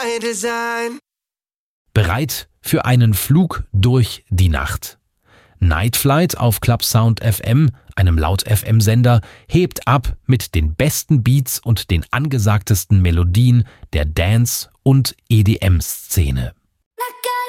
by design. Bereit für einen Flug durch die Nacht. Night Flight auf Club Sound FM, einem Laut-FM-Sender, hebt ab mit den besten Beats und den angesagtesten Melodien der Dance- und EDM-Szene.